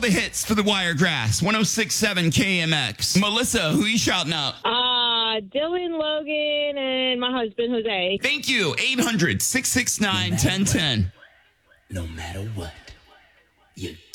the hits for the Wiregrass. 106.7 KMX. Melissa, who you shouting out? Dylan, Logan, and my husband, Jose. Thank you. 800-669-1010. No matter what, you